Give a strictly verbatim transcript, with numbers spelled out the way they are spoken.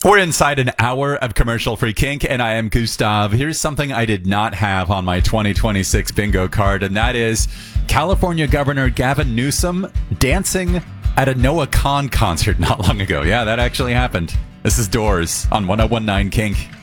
We're inside an hour of commercial-free kink, and I am Gustav. Here's something I did not have on my twenty twenty-six bingo card, and that is California Governor Gavin Newsom dancing at a Noah Kahan concert not long ago. Yeah, that actually happened. This is Doors on one oh one nine Kink.